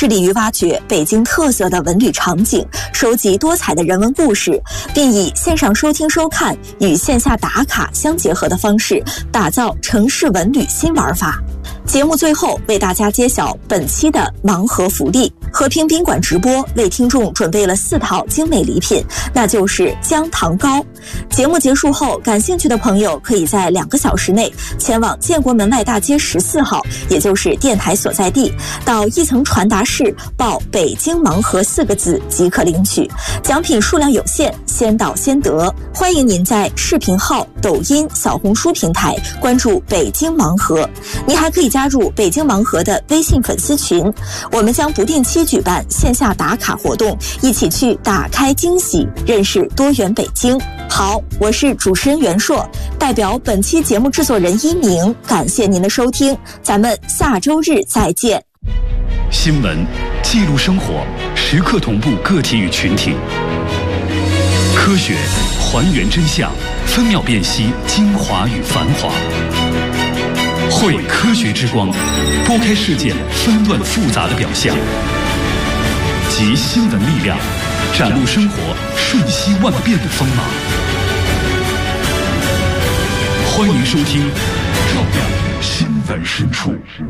致力于挖掘北京特色的文旅场景，收集多彩的人文故事，并以线上收听收看与线下打卡相结合的方式，打造城市文旅新玩法。节目最后为大家揭晓本期的盲盒福利，和平宾馆直播为听众准备了4套精美礼品，那就是姜糖糕。节目结束后，感兴趣的朋友可以在2个小时内前往建国门外大街14号，也就是电台所在地，到一层传达室报北京盲盒4个字即可领取，奖品数量有限，先到先得。欢迎您在视频号、抖音、小红书平台关注北京盲盒，您还可以加入北京盲盒的微信粉丝群，我们将不定期举办线下打卡活动，一起去打开惊喜，认识多元北京。好，我是主持人袁硕，代表本期节目制作人一鸣，感谢您的收听，咱们下周日再见。 新闻记录生活，时刻同步个体与群体，科学还原真相，分秒辨析精华与繁华。汇科学之光，拨开事件纷乱复杂的表象，集新闻力量，展露生活瞬息万变的锋芒。欢迎收听《照亮新闻深处》。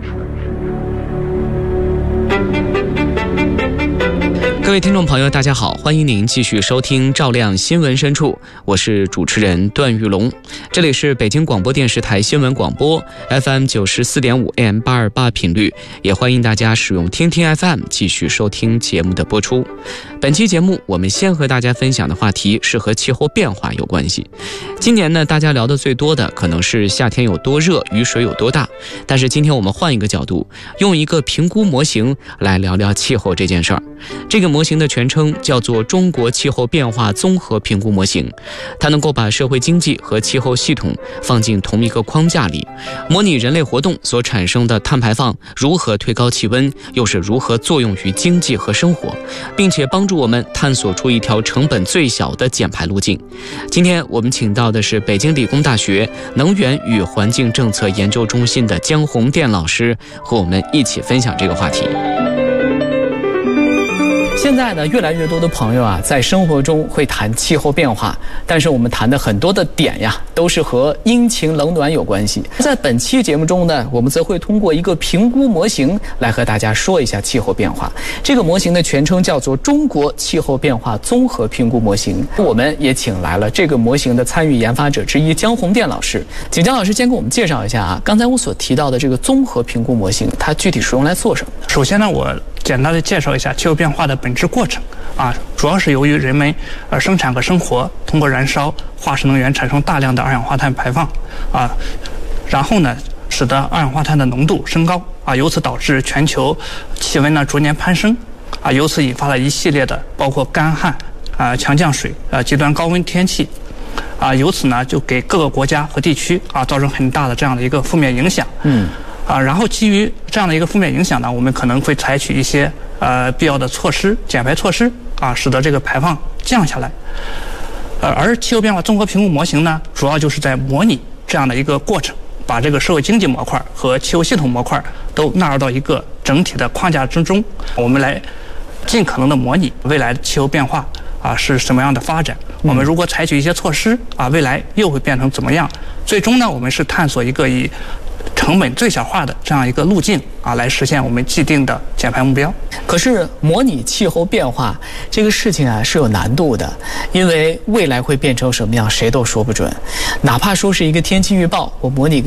各位听众朋友大家好，欢迎您继续收听《照亮新闻深处》，我是主持人段玉龙。这里是北京广播电视台新闻广播 FM 94.5 AM 828频率，也欢迎大家使用听听 FM 继续收听节目的播出。本期节目我们先和大家分享的话题是和气候变化有关系。今年呢，大家聊得最多的可能是夏天有多热，雨水有多大，但是今天我们换一个角度，用一个评估模型来聊聊气候这件事儿。这个模型的全称叫做中国气候变化综合评估模型，它能够把社会经济和气候系统放进同一个框架里，模拟人类活动所产生的碳排放如何推高气温，又是如何作用于经济和生活，并且帮助我们探索出一条成本最小的减排路径。今天我们请到的是北京理工大学能源与环境政策研究中心的姜红电老师，和我们一起分享这个话题。 现在呢，越来越多的朋友啊，在生活中会谈气候变化，但是我们谈的很多的点呀，都是和阴晴冷暖有关系。在本期节目中呢，我们则会通过一个评估模型来和大家说一下气候变化。这个模型的全称叫做中国气候变化综合评估模型。我们也请来了这个模型的参与研发者之一姜红电老师，请姜老师先给我们介绍一下啊，刚才我所提到的这个综合评估模型，它具体是用来做什么的？ 首先呢，我简单的介绍一下气候变化的本质过程啊，主要是由于人们生产和生活通过燃烧化石能源产生大量的二氧化碳排放啊，然后呢，使得二氧化碳的浓度升高啊，由此导致全球气温呢逐年攀升啊，由此引发了一系列的包括干旱啊、强降水极端高温天气啊，由此呢就给各个国家和地区啊造成很大的这样的一个负面影响。然后基于这样的一个负面影响呢，我们可能会采取一些必要的措施，减排措施啊，使得这个排放降下来。而气候变化综合评估模型呢，主要就是在模拟这样的一个过程，把这个社会经济模块和气候系统模块都纳入到一个整体的框架之中，我们来尽可能的模拟未来的气候变化啊是什么样的发展。我们如果采取一些措施啊，未来又会变成怎么样？最终呢，我们是探索一个以成本最小化的这样一个路径啊，来实现我们既定的减排目标。 可是模拟气候变化这个事情啊是有难度的，因为未来会变成什么样谁都说不准。哪怕说是一个天气预报，我模拟